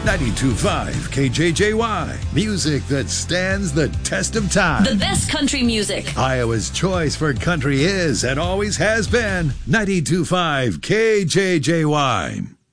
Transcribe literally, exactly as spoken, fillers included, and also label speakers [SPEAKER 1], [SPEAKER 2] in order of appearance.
[SPEAKER 1] ninety-two point five K J J Y. Music that stands the test of time.
[SPEAKER 2] The best country music.
[SPEAKER 1] Iowa's choice for country is and always has been ninety-two point five K J J Y.